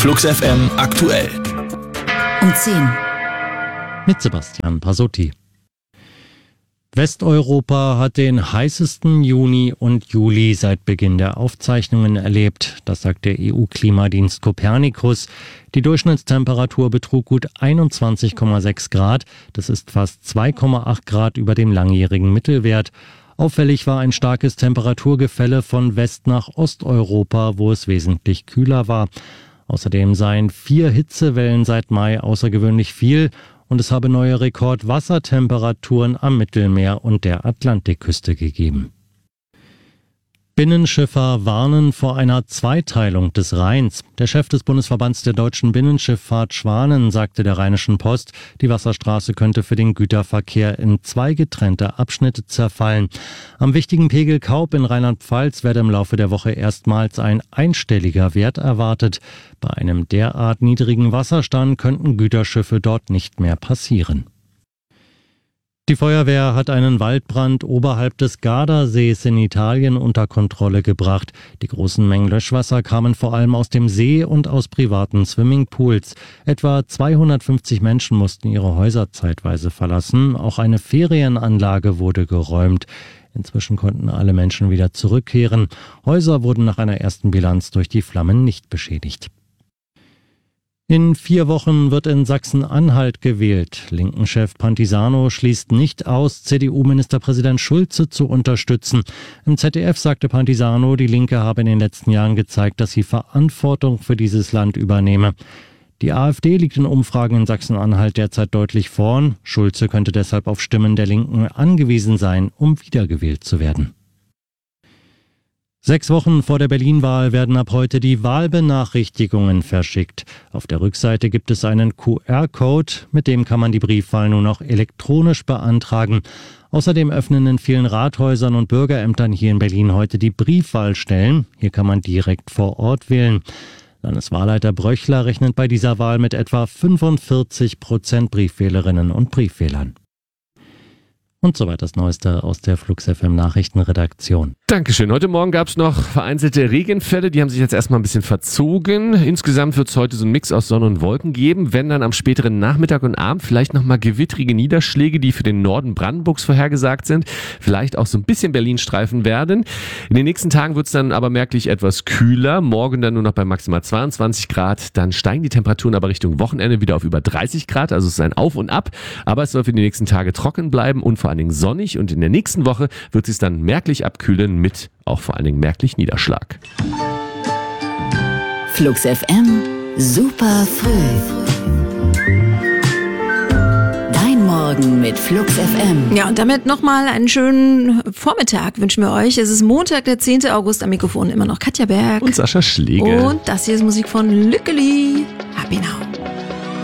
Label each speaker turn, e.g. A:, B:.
A: Flux FM aktuell.
B: Um 10.
C: Mit Sebastian Pasotti. Westeuropa hat den heißesten Juni und Juli seit Beginn der Aufzeichnungen erlebt. Das sagt der EU-Klimadienst Copernicus. Die Durchschnittstemperatur betrug gut 21,6 Grad. Das ist fast 2,8 Grad über dem langjährigen Mittelwert. Auffällig war ein starkes Temperaturgefälle von West- nach Osteuropa, wo es wesentlich kühler war. Außerdem seien 4 Hitzewellen seit Mai außergewöhnlich viel und es habe neue Rekordwassertemperaturen am Mittelmeer und der Atlantikküste gegeben. Binnenschiffer warnen vor einer Zweiteilung des Rheins. Der Chef des Bundesverbands der deutschen Binnenschifffahrt Schwanen sagte der Rheinischen Post, die Wasserstraße könnte für den Güterverkehr in 2 getrennte Abschnitte zerfallen. Am wichtigen Pegel Kaub in Rheinland-Pfalz werde im Laufe der Woche erstmals ein einstelliger Wert erwartet. Bei einem derart niedrigen Wasserstand könnten Güterschiffe dort nicht mehr passieren. Die Feuerwehr hat einen Waldbrand oberhalb des Gardasees in Italien unter Kontrolle gebracht. Die großen Mengen Löschwasser kamen vor allem aus dem See und aus privaten Swimmingpools. Etwa 250 Menschen mussten ihre Häuser zeitweise verlassen. Auch eine Ferienanlage wurde geräumt. Inzwischen konnten alle Menschen wieder zurückkehren. Häuser wurden nach einer ersten Bilanz durch die Flammen nicht beschädigt. In 4 Wochen wird in Sachsen-Anhalt gewählt. Linken-Chef Pantisano schließt nicht aus, CDU-Ministerpräsident Schulze zu unterstützen. Im ZDF sagte Pantisano, die Linke habe in den letzten Jahren gezeigt, dass sie Verantwortung für dieses Land übernehme. Die AfD liegt in Umfragen in Sachsen-Anhalt derzeit deutlich vorn. Schulze könnte deshalb auf Stimmen der Linken angewiesen sein, um wiedergewählt zu werden. 6 Wochen vor der Berlin-Wahl werden ab heute die Wahlbenachrichtigungen verschickt. Auf der Rückseite gibt es einen QR-Code, mit dem kann man die Briefwahl nur noch elektronisch beantragen. Außerdem öffnen in vielen Rathäusern und Bürgerämtern hier in Berlin heute die Briefwahlstellen. Hier kann man direkt vor Ort wählen. Landeswahlleiter Bröchler rechnet bei dieser Wahl mit etwa 45% Briefwählerinnen und Briefwählern. Und soweit das Neueste aus der Flux FM Nachrichtenredaktion.
D: Dankeschön. Heute Morgen gab es noch vereinzelte Regenfälle, die haben sich jetzt erstmal ein bisschen verzogen. Insgesamt wird es heute so einen Mix aus Sonne und Wolken geben, wenn dann am späteren Nachmittag und Abend vielleicht nochmal gewittrige Niederschläge, die für den Norden Brandenburgs vorhergesagt sind, vielleicht auch so ein bisschen Berlin streifen werden. In den nächsten Tagen wird es dann aber merklich etwas kühler, morgen dann nur noch bei maximal 22 Grad, dann steigen die Temperaturen aber Richtung Wochenende wieder auf über 30 Grad, also es ist ein Auf und Ab, aber es soll für die nächsten Tage trocken bleiben und vor allen Dingen sonnig und in der nächsten Woche wird es dann merklich abkühlen mit auch vor allen Dingen merklich Niederschlag.
B: Flux FM, super früh. Dein Morgen mit Flux FM.
E: Ja, und damit nochmal einen schönen Vormittag wünschen wir euch. Es ist Montag, der 10. August, am Mikrofon immer noch Katja Berg.
D: Und Sascha Schläge.
E: Und das hier ist Musik von Lückeli. Happy Now.